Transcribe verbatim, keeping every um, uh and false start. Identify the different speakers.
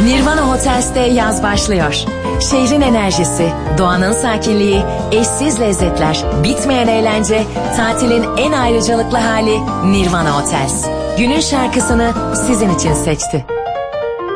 Speaker 1: Nirvana Hotels'te yaz başlıyor. Şehrin enerjisi, doğanın sakinliği, eşsiz lezzetler, bitmeyen eğlence, tatilin en ayrıcalıklı hali Nirvana Hotels. Günün şarkısını sizin için seçti.